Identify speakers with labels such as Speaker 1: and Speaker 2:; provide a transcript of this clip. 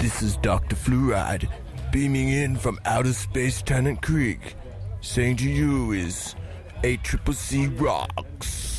Speaker 1: This is Dr. Fluoride, beaming in from outer space Tennant Creek. Saying to you is ACCC rocks.